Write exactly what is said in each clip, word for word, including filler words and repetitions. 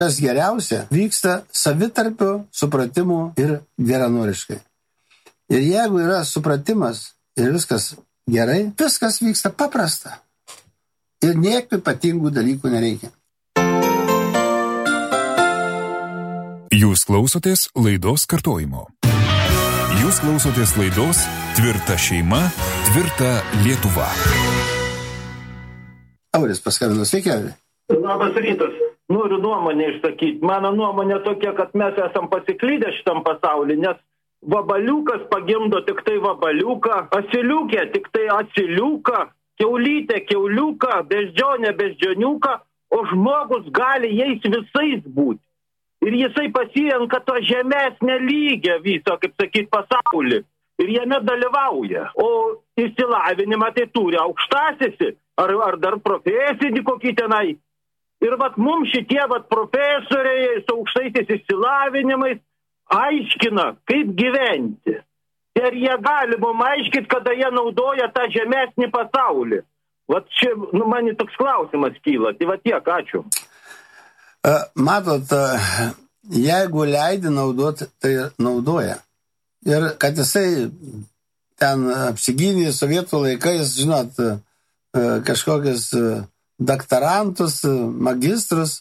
kas geriausia, vyksta savitarpio supratimu ir geranoriškai. Ir jeigu yra supratimas ir viskas gerai, viskas vyksta paprasta. Ir niekių ypatingų dalykų nereikia. Jūs klausotės laidos kartojimo. Jūs klausotės laidos Tvirta šeima, tvirta Lietuva. Auris paskambino, sveiki, Auri. Labas rytas. Noriu nuomonę išsakyti. Mano nuomonė tokia, kad mes esam pasiklydę šitam pasauly, nes vabaliukas pagimdo tik tai vabaliuką, asiliukė tik tai asiliuką, kiaulytė kiauliuką, beždžionė beždžioniuką, o žmogus gali jais visais būti. Ir jisai pasirenka to žemesnę lygę viso, kaip sakyt, pasaulį. Ir jame dalyvauja. O išsilavinimą tai turi aukštasisi, ar, ar dar profesinį kokį tenai. Ir vat mums šitie vat profesoriai su aukštaisiais išsilavinimais aiškina, kaip gyventi. Ir jie gali mums aiškinti, kada jie naudoja tą žemesnį pasaulį. Vat čia, nu, man toks klausimas kyla. Tai va tiek, ačiū. Matot, jeigu leidi naudoti, tai naudoja. Ir kad jisai ten apsigynė sovietų laikais, žinot, kažkokius daktarantus, magistrus,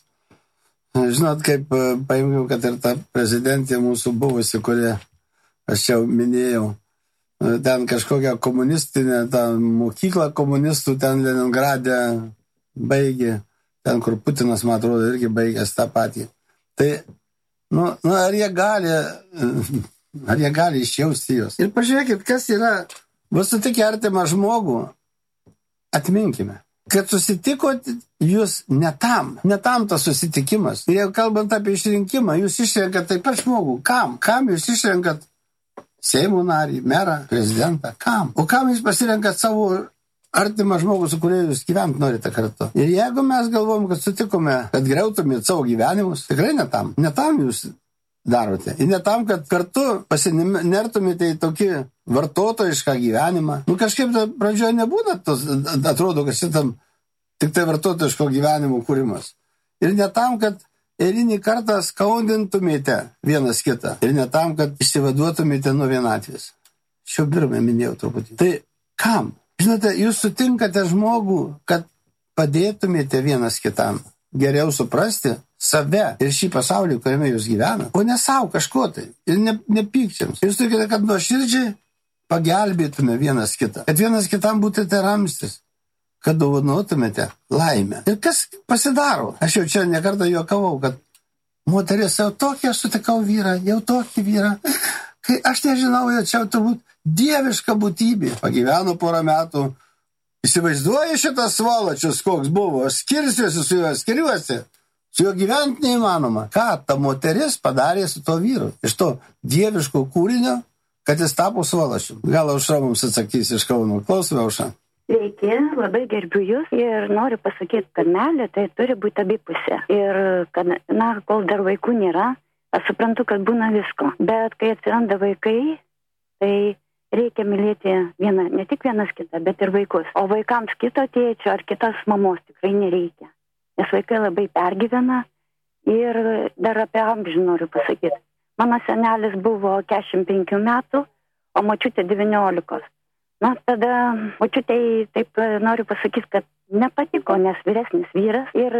žinot, kaip paimkim, kad ir ta prezidentė mūsų buvusi, kurie aš jau minėjau, ten kažkokią komunistinę, ten mokyklą komunistų, ten Leningrade baigė. Ten, kur Putinas, man atrodo, irgi baigęs tą patį. Tai, nu, nu, ar jie gali, ar jie gali išjausti jos. Ir pažiūrėkit, kas yra, vos sutikę artimą žmogų, atminkime, kad susitikot jūs ne tam, ne tam tas susitikimas. Ir jeigu kalbant apie išrinkimą, jūs išrenkat taip pat žmogų. Kam? Kam jūs išrenkat Seimo narį, merą, prezidentą? Kam? O kam jūs pasirenkat savo artimą žmogų, su kuriuo jūs gyvent norite kartu. Ir jeigu mes galvom, kad sutikome, kad griautumėt savo gyvenimus, tikrai ne tam. Ne tam jūs darote. Ir ne tam, kad kartu pasinertumėte į tokį vartotojišką gyvenimą. Nu kažkaip pradžioje nebūna tos, atrodo, kad šitam tik tai vartotojiško gyvenimo kūrimas. Ir ne tam, kad eilinį kartą skaudintumėte vienas kitą. Ir ne tam, kad išsivaduotumėte nuo vienatvės. Šio pirmą minėjau truputį. Tai kam? Žinote, jūs sutinkate žmogų, kad padėtumėte vienas kitam geriau suprasti save ir šį pasaulį, kuriame jūs gyvena, o ne savo kažko tai ir ne, nepykčiams. Jūs tikite, kad nuoširdžiai pagelbėtume vienas kitą, kad vienas kitam būtumėte ramstis, kad dovanotumėte laimę. Ir kas pasidaro? Aš jau čia nekartą juokavau, kad moteris jau tokį aš sutikau vyrą, jau tokį vyrą, kai aš nežinau, jau čia turbūt dieviška būtybė. Pagyveno porą metų. Įsivaizduoju šitas svalačius, koks buvo. Skirsiuosi su juo, skiriuosi. Su juo gyventi neįmanoma. Ką ta moteris padarė su to vyru? Iš to dieviško kūrinio, kad jis tapo svalačiu. Gal Aušra mums atsakys iš Kauno. Klausome, Aušra. Sveiki, labai gerbiu jūs ir noriu pasakyti, kad meilė tai turi būti abipusė. Ir kad, na, kol dar vaikų nėra, aš suprantu, kad būna visko. Bet kai atsiranda vaikai, tai reikia mylėti vieną, ne tik vienas kitą, bet ir vaikus. O vaikams kito tėčio ar kitos mamos tikrai nereikia. Nes vaikai labai pergyvena ir dar apie amžių noriu pasakyti. Mano senelis buvo keturiasdešimt penkių metų, o močiutė devyniolikos. Na, tada močiutei taip noriu pasakyti, kad nepatiko, nes vyresnis vyras ir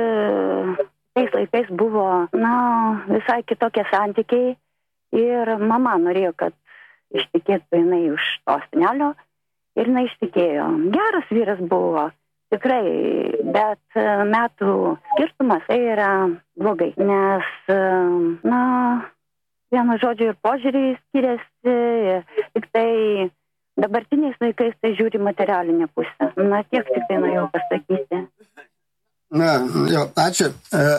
tais laikais buvo, na, visai kitokie santykiai ir mama norėjo, kad ištikėtų jinai už to senelio ir jinai ištikėjo. Geras vyras buvo, tikrai, bet metų skirtumas tai yra blogai, nes, na, vienu žodžiu ir požiūriai skiriasi, tik tai dabartiniais laikais tai žiūri materialinę pusę. Na, tiek tik tai norėjau pasakyti. Na, jo, ačiū.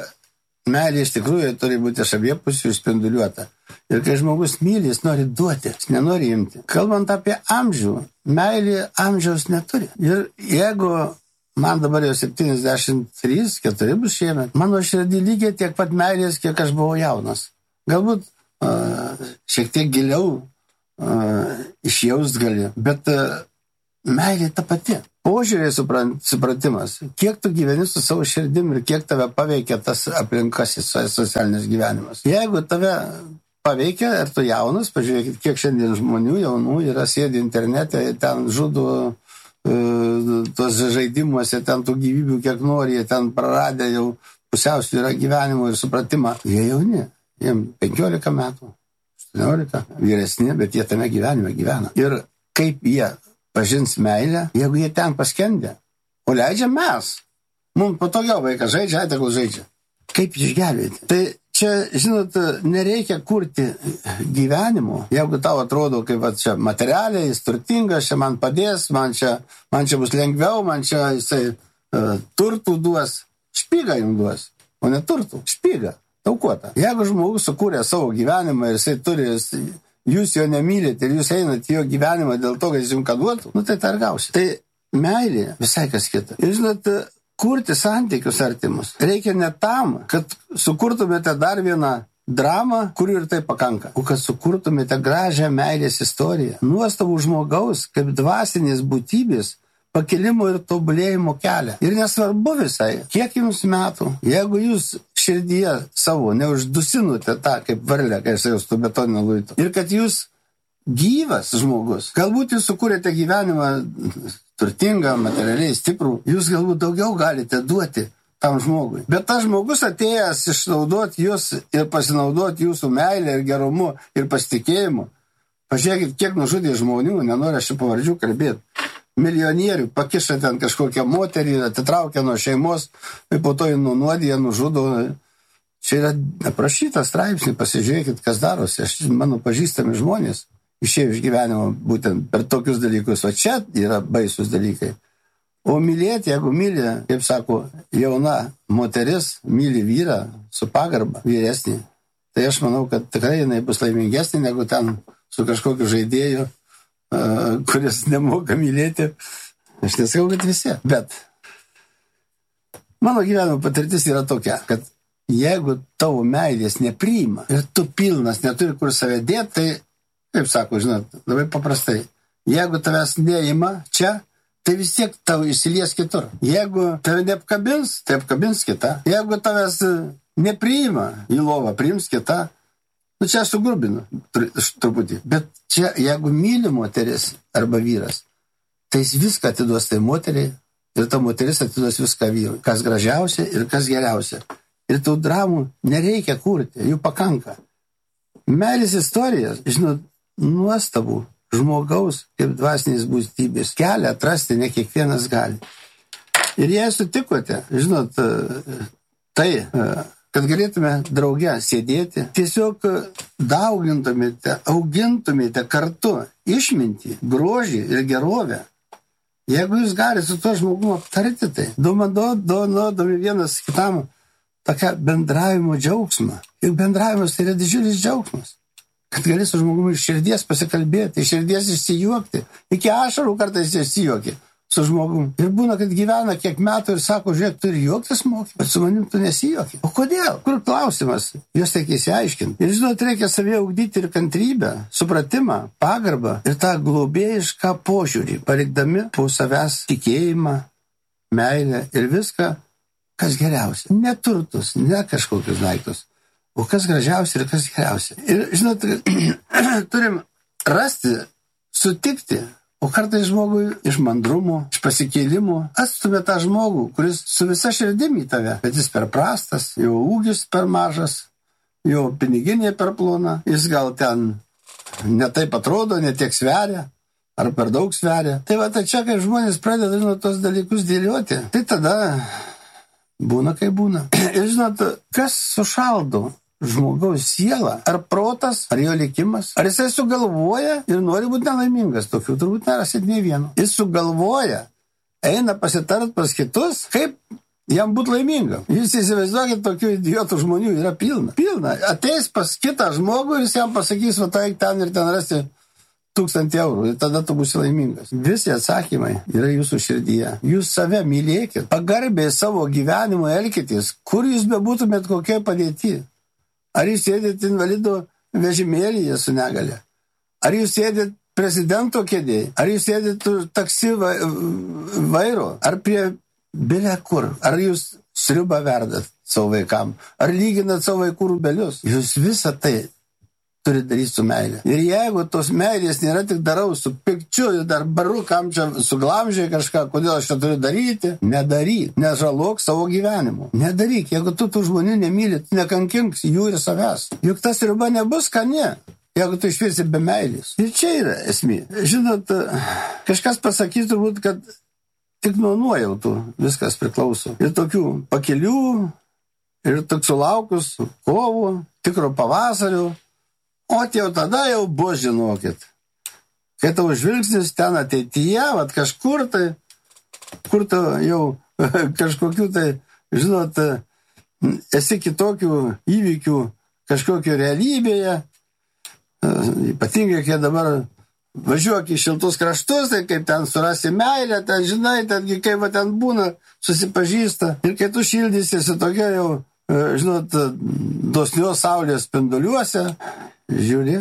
Meilė iš tikrųjų turi būti iš abiejų pusių spinduliuota. Ir kai žmogus myli, jis nori duoti, jis nenori imti. Kalbant apie amžių, meilė amžiaus neturi. Ir jeigu man dabar jau septyniasdešimt trys, keturi bus šiemet, mano širdį lygiai tiek pat meilės, kiek aš buvau jaunas. Galbūt uh, šiek tiek giliau uh, išjaust gali, bet uh, meilė ta pati. požiūrė supratimas, kiek tu gyveni su savo širdim ir kiek tave paveikia tas aplinkasis socialinis gyvenimas. Jeigu tave paveikia ir tu jaunas, pažiūrėkit, kiek šiandien žmonių jaunų yra sėdi internete, ten žudo uh, tos žaidimuose, ten tų gyvybių kiek nori, jie ten praradę jau pusiausvyrą gyvenimo ir supratimą. Jie jauni, jiem penkiolika metų, aštuoniolika, vyresni, bet jie tame gyvenime gyvena. Ir kaip jie pažins meilę, jeigu jie ten paskendė, o leidžia mes. Mums patogiau vaikas žaidžia, tegul žaidžia. Kaip išgelbėti? Tai čia, žinot, nereikia kurti gyvenimo, jeigu tau atrodo, kaip va, čia materialiai, jis turtingas, čia man padės, man čia, man čia bus lengviau, man čia jisai uh, turtų duos, špygą jums duos, o ne turtų, špygą, taukuotą. Jeigu žmogus sukūrė savo gyvenimą ir jisai turi, jūs jo nemylite ir jūs einate jo gyvenimą dėl to, kad jis jums ką duotų, nu tai tai ir gausi. Tai meilė visai kas kita. Ir žinot, kurti santykius artimus reikia ne tam, kad sukurtumėte dar vieną dramą, kurių ir tai pakanka, o kad sukurtumėte gražią meilės istoriją. Nuostabų žmogaus kaip dvasinės būtybės pakilimo ir tobulėjimo kelią. Ir nesvarbu visai, kiek jums metų, jeigu jūs širdyje savo neuždusinote tą kaip varlę, kai jis jau su betoninio luito. Ir kad jūs gyvas žmogus, galbūt jūs sukūrėte gyvenimą turtingą, materialiai stiprų, jūs galbūt daugiau galite duoti tam žmogui. Bet tas žmogus atėjęs išnaudoti jūs ir pasinaudoti jūsų meilę ir gerumu ir pasitikėjimu. Pažiūrėkit, kiek nužudė žmonių, nenoriu aš čia pavardžių kalbėti. Milijonierių, pakiša ten kažkokią moterį, atitraukia nuo šeimos, ir po to jį nunuodija, nužudo. Čia yra aprašytas straipsnį, pasižiūrėkit, kas darosi. Aš, mano pažįstami žmonės išėjo iš gyvenimo būtent per tokius dalykus. O čia yra baisus dalykai. O mylėti, jeigu myli, kaip sako, jauna moteris, myli vyrą su pagarba, vyresnį, tai aš manau, kad tikrai jinai bus laimingesnė negu ten su kažkokiu žaidėju, kuris nemoka mylėti. Aš nesakau, kad visi. Bet mano gyvenimo patirtis yra tokia, kad jeigu tavo meilės nepriima ir tu pilnas neturi kur save dėti, tai, kaip sako, žinot, labai paprastai, jeigu tavęs neima čia, tai vis tiek tau įsilies kitur. Jeigu tave neapkabins, tai apkabins kita. Jeigu tavęs nepriima į lovą, priims kita. Nu, čia aš sugrubinu truputį. Bet čia, jeigu myli moteris arba vyras, tai jis viską atiduos tai moteriai ir ta moteris atiduos viską vyrui. Kas gražiausia ir kas geriausia. Ir tų dramų nereikia kurti, jų pakanka. Meilės istorijas, žinot, nuostabų žmogaus kaip dvasinės būtybės kelią atrasti ne kiekvienas gali. Ir jei sutikote, žinot, tai... kad galėtume drauge sėdėti, tiesiog daugintumėte, augintumėte kartu išmintį, grožį ir gerovę. Jeigu jūs galite su tuo žmogumu aptarti tai, duodami vienas kitam tokią bendravimo džiaugsmą. Juk bendravimas tai yra didžiulis džiaugsmas. Kad gali su žmogumu iš širdies pasikalbėti, iš širdies išsijuokti. Iki ašarų kartais išsijuokti su žmogum. Ir būna, kad gyvena kiek metų ir sako, žiūrėk, tu ir juoktis moki, bet su manim tu nesijuoki. O kodėl? Kur klausimas? Jūs reikia įsiaiškinti. Ir žinot, reikia savyje ugdyti ir kantrybę, supratimą, pagarbą ir tą globėjišką požiūrį, palikdami po savęs tikėjimą, meilę ir viską, kas geriausia. Ne turtus, ne kažkokius daiktus, o kas gražiausia ir kas geriausia. Ir žinot, turim rasti, sutikti, o kartais žmogui iš mandrumo, iš pasikėlimų atstumė tą žmogų, kuris su visa širdim į tave, bet jis per prastas, jo ūgis per mažas, jo piniginė per plona, jis gal ten netaip atrodo, netiek sveria, ar per daug sveria. Tai va, tai čia, kai žmonės pradeda žinot, tos dalykus dėlioti, tai tada būna, kaip būna. Ir žinot, kas sušaldo žmogaus sielą, ar protas, ar jo likimas, ar jisai sugalvoja ir nori būti nelaimingas, tokių turbūt nerasit nei vieno. Jis sugalvoja, eina pasitart pas kitus, kaip jam būti laimingam. Jūs įsivaizduokit, tokių idiotų žmonių yra pilna. Pilna. Ateis pas kitą žmogų ir jis jam pasakys, va tai ten ir ten rasti tūkstantį eurų ir tada tu būsi laimingas. Visi atsakymai yra jūsų širdyje. Jūs save mylėkit, pagarbiai savo gyvenimo elkitės, kur jūs bebūtumėt kokiai padėti. Ar jūs sėdėt invalido vežimėlyje su negale? Ar jūs sėdėt prezidento kėdėje, ar jūs sėdite taksi va, vairo, ar prie bilė kur, ar jūs sriubą verdat savo vaikam, ar lyginat savo vaikų rūbelius. Jūs visą tai turi daryti su meilė. Ir jeigu tos meilės nėra tik darau su pikčiu, dar baru, kam čia suglamžiai kažką, kodėl aš čia turiu daryti, nedaryk, nežalok savo gyvenimu. Nedaryk, jeigu tu tų žmonių nemyli, nekankink jų ir savęs. Juk tas riba nebus skani, jeigu tu išvirsi be meilės. Ir čia yra esmė. Žinot, kažkas pasakys turbūt, kad tik nuo nuojautų viskas priklauso. Ir tokių pakelių, ir toks sulaukus kovų, tikro pavasario. O jau tada jau bus, žinokit. Kai tavo žvilgsnis ten ateityje, vat kažkur tai, kur tu jau kažkokių tai, žinot, esi kitokių įvykių kažkokių realybėje, ypatingai, kai dabar važiuok į šiltus kraštus, tai kaip ten surasi meilę, ten žinai, tengi kaip va ten būna, susipažįsta. Ir kai tu šildysiesi tokia jau, žinot, dosnios saulės spinduliuose, žiūri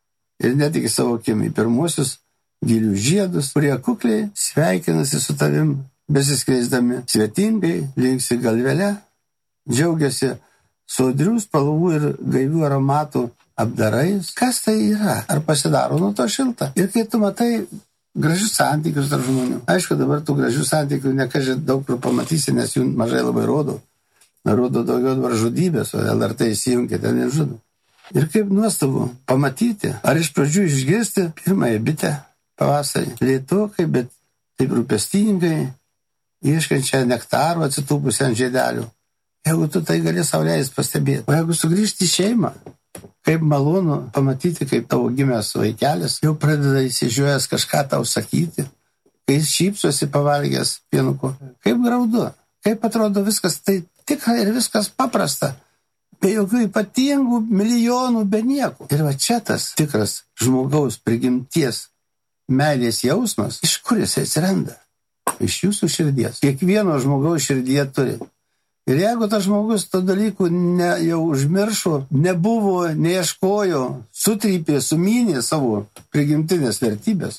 ir netiki savo akim į pirmuosius gilių žiedus, kurie kukliai sveikinasi su tavim, besiskleisdami svetingai, linksi galvelę, džiaugiasi sodrių spalvų ir gaivių aromatų apdarais. Kas tai yra? Ar pasidaro nuo to šilta? Ir kai tu matai gražius santykius tarp žmonių. Aišku, dabar tų gražių santykių nekažiai daug kur pamatysi, nes jų mažai labai rodo. Rodo daugiau dabar žudybės, o L R T įsijungia, ten nežudo. Ir kaip nuostabu pamatyti, ar iš pradžių išgirsti pirmąją bitę pavasarį. Lėtokai, bet taip rūpestingai, ieškančią nektaro atsitūpusią ant žiedelių. Jeigu tu tai gali sau leist pastebėti. O jeigu sugrįžti į šeimą, kaip malonu pamatyti, kaip tavo gimęs vaikelis jau pradeda įsižiūrėjęs kažką tau sakyti, kai jis šypsosi pavalgęs pienuko. Kaip graudu, kaip atrodo viskas tai tikra ir viskas paprasta. Be jokių ypatingų milijonų, be nieko. Ir va čia tas tikras žmogaus prigimties meilės jausmas, iš kur jis atsiranda? Iš jūsų širdies. Kiekvieno žmogaus širdyje turi. Ir jeigu tas žmogus to dalykų ne, jau užmiršo, nebuvo, neieškojo, sutrypė, sumynė savo prigimtinės vertybės,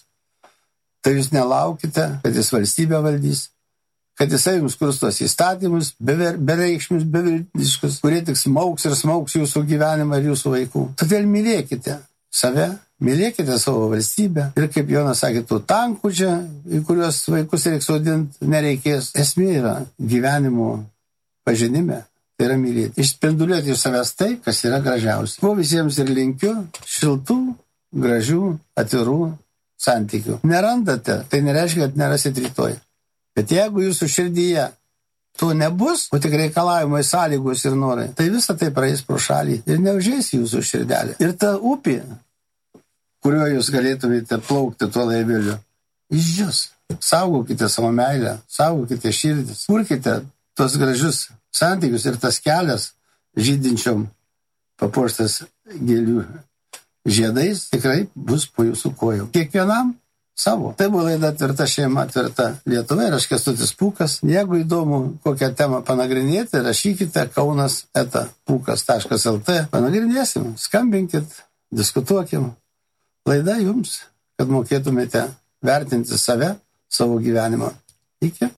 tai jūs nelaukite, kad jis valstybę valdys, kad jisai jums kurs tos įstatymus, bereikšmius, beviltiškus, kurie tik smauks ir smauks jūsų gyvenimą ir jūsų vaikų. Todėl mylėkite save, mylėkite savo valstybę. Ir kaip Jonas sakė, tų tankų čia, į kuriuos vaikus reiks sodinti, nereikės. Esmė yra gyvenimo pažinime, tai yra mylėti. Išspinduliuoti iš savęs tai, kas yra gražiausia. Ko visiems ir linkiu šiltų, gražių, atvirų santykių. Nerandate, tai nereiškia, kad nerasit rytoj. Bet jeigu jūsų širdyje to nebus, o tik reikalavimai, sąlygos ir norai, tai visą tai praeis pro šalį ir neužeis jūsų širdelė. Ir ta upė, kuriuo jūs galėtumėte plaukti tuo laiveliu, išdžius. Saugokite savo meilę, saugokite širdis, kurkite tos gražius santykius ir tas kelias žydinčiom papuoštas gėlių žiedais tikrai bus po jūsų kojų. Kiekvienam savo. Tai buvo laida Tvirta šeima, tvirta Lietuva ir aš Kęstutis Pūkas. Jeigu įdomu kokią temą panagrinėti, rašykite kaunas eta pūkas taškas lt. Panagrinėsim, skambinkit, diskutuokim. Laida jums, kad mokėtumėte vertinti save, savo gyvenimą. Iki.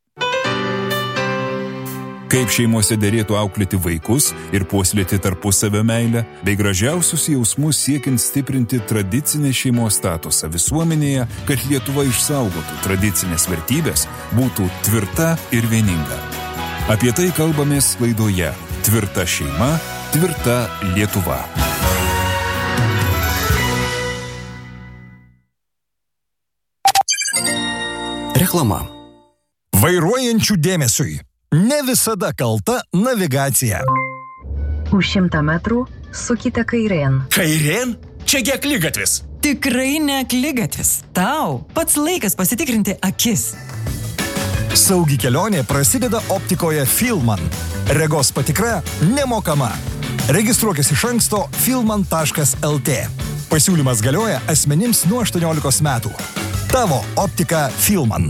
Kaip šeimose derėtų auklėti vaikus ir puoselėti tarpusavio meilę, bei gražiausius jausmus siekiant stiprinti tradicinę šeimos statusą visuomenėje, kad Lietuva išsaugotų tradicinės vertybės, būtų tvirta ir vieninga. Apie tai kalbamės laidoje Tvirta šeima, tvirta Lietuva. Reklama. Vairuojančių dėmesiui. Ne visada kalta navigacija. Už šimtą metrų sukite kairėn. Kairėn? Čiagi akligatvis. Tikrai ne akligatvis. Tau pats laikas pasitikrinti akis. Saugi kelionė prasideda optikoje Filman. Regos patikra nemokama. Registruokis iš anksto filman taškas lt. Pasiūlymas galioja asmenims nuo aštuoniolikos metų. Tavo optika Filman.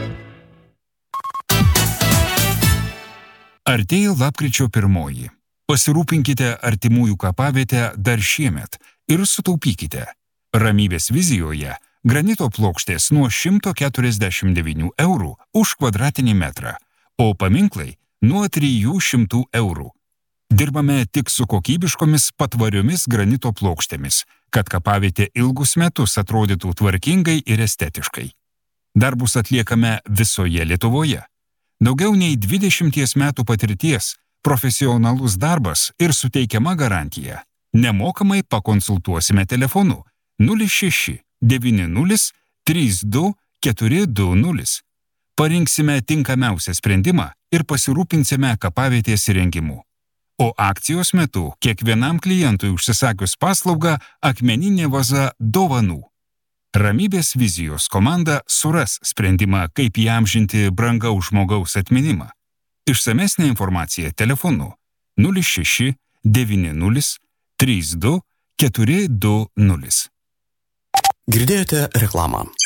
Artėja lapkričio pirmoji. Pasirūpinkite artimųjų kapavietę dar šiemet ir sutaupykite. Ramybės vizijoje Granito plokštės nuo šimto keturiasdešimt devynių eurų už kvadratinį metrą, o paminklai nuo trijų šimtų eurų. Dirbame tik su kokybiškomis patvariomis granito plokštėmis, kad kapavietė ilgus metus atrodytų tvarkingai ir estetiškai. Darbus atliekame visoje Lietuvoje. Daugiau nei dvidešimties metų patirties, profesionalus darbas ir suteikiama garantija. Nemokamai pakonsultuosime telefonu nulis šeši devyni nulis trys du keturi du nulis. Parinksime tinkamiausią sprendimą ir pasirūpinsime kapavietės įrengimu. O akcijos metu kiekvienam klientui užsisakius paslaugą akmeninė vaza dovanų. Ramybės vizijos komanda suras sprendimą, kaip įamžinti brangaus žmogaus atminimą. Išsamesnė informacija telefonu nulis šeši devyni nulis trys du keturi du nulis. Girdėjote reklamą.